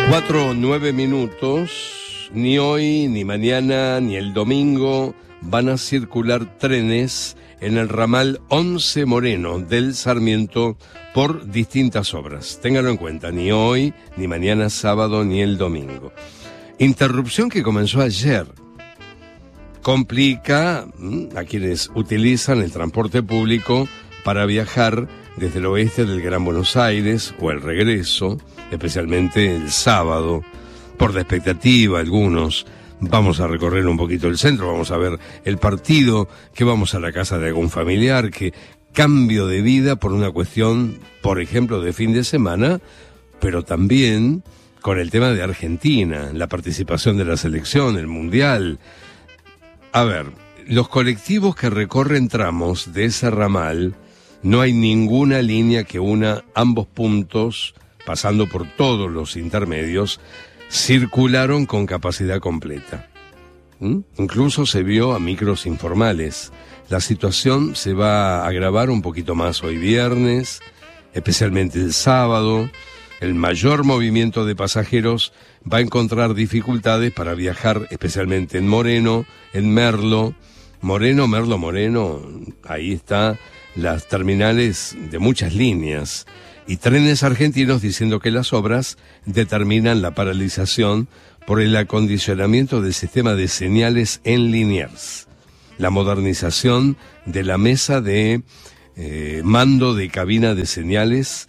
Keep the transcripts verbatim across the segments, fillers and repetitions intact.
Cuatro, nueve minutos, ni hoy, ni mañana, ni el domingo van a circular trenes en el ramal once Moreno del Sarmiento por distintas obras. Ténganlo en cuenta, ni hoy, ni mañana sábado, ni el domingo. Interrupción que comenzó ayer. Complica ¿m? a quienes utilizan el transporte público para viajar desde el oeste del Gran Buenos Aires o el regreso, especialmente el sábado. Por la expectativa, algunos vamos a recorrer un poquito el centro, vamos a ver el partido, que vamos a la casa de algún familiar, que cambio de vida por una cuestión, por ejemplo, de fin de semana, pero también con el tema de Argentina, la participación de la selección, el Mundial. A ver, los colectivos que recorren tramos de ese ramal, no hay ninguna línea que una ambos puntos, pasando por todos los intermedios, circularon con capacidad completa. ¿Mm? Incluso se vio a micros informales. La situación se va a agravar un poquito más hoy viernes, especialmente el sábado. El mayor movimiento de pasajeros va a encontrar dificultades para viajar, especialmente en Moreno, en Merlo. Moreno, Merlo, Moreno, ahí está las terminales de muchas líneas. Y Trenes Argentinos diciendo que las obras determinan la paralización por el acondicionamiento del sistema de señales en Liniers, la modernización de la mesa de eh, mando de cabina de señales,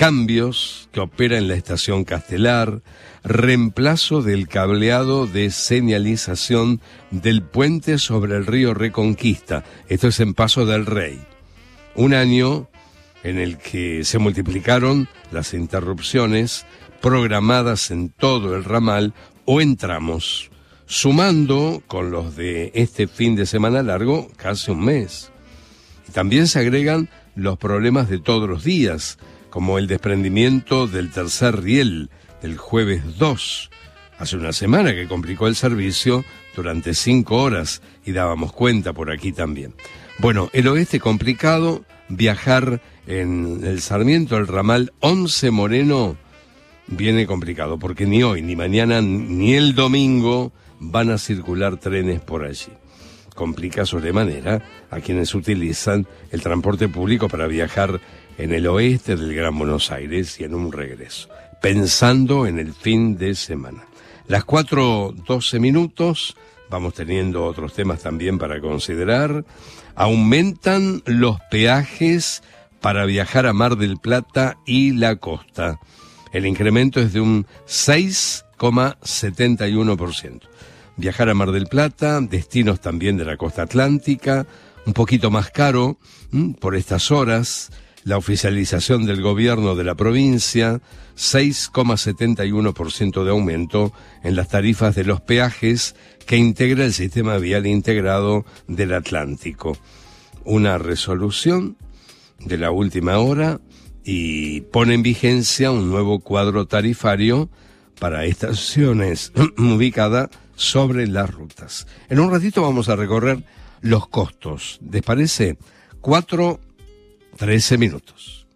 cambios que opera en la estación Castelar, reemplazo del cableado de señalización del puente sobre el río Reconquista, esto es en Paso del Rey. Un año en el que se multiplicaron las interrupciones programadas en todo el ramal o en tramos, sumando con los de este fin de semana largo casi un mes. Y también se agregan los problemas de todos los días, como el desprendimiento del tercer riel del jueves dos, hace una semana que complicó el servicio durante cinco horas y dábamos cuenta por aquí también. Bueno, el oeste complicado, viajar en el Sarmiento, el ramal once Moreno, viene complicado, porque ni hoy, ni mañana, ni el domingo van a circular trenes por allí. Complica sobremanera a quienes utilizan el transporte público para viajar en el oeste del Gran Buenos Aires y en un regreso, pensando en el fin de semana. Las cuatro doce minutos, vamos teniendo otros temas también para considerar. Aumentan los peajes para viajar a Mar del Plata y la costa. El incremento es de un seis coma setenta y uno por ciento. Viajar a Mar del Plata, destinos también de la costa atlántica, un poquito más caro ¿m? por estas horas. La oficialización del gobierno de la provincia, seis coma setenta y uno por ciento de aumento en las tarifas de los peajes que integra el sistema vial integrado del Atlántico. Una resolución de la última hora y pone en vigencia un nuevo cuadro tarifario para estaciones ubicadas sobre las rutas. En un ratito vamos a recorrer los costos. ¿Les parece? Cuatro, trece minutos.